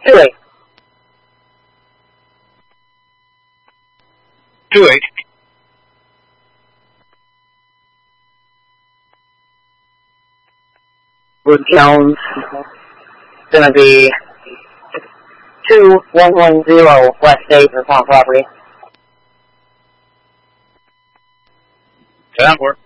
2-8. 2-8. Wood Jones. Gonna be 2110 West 8th upon property. Sound for it.